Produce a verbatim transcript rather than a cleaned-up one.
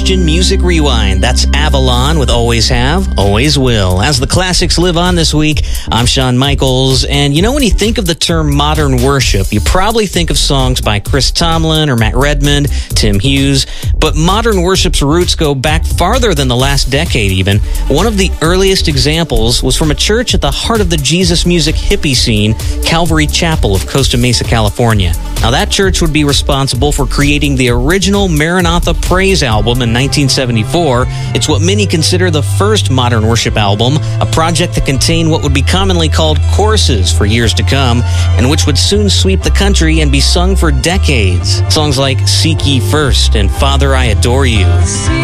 Christian Music Rewind. That's Avalon with Always Have, Always Will. As the classics live on this week, I'm Shawn Michaels. And you know, when you think of the term modern worship, you probably think of songs by Chris Tomlin or Matt Redmond, Tim Hughes. But modern worship's roots go back farther than the last decade even. One of the earliest examples was from a church at the heart of the Jesus music hippie scene, Calvary Chapel of Costa Mesa, California. Now, that church would be responsible for creating the original Maranatha Praise album in nineteen seventy-four. It's what many consider the first modern worship album, a project that contained what would be commonly called choruses for years to come, and which would soon sweep the country and be sung for decades. Songs like Seek Ye First and Father, I Adore You.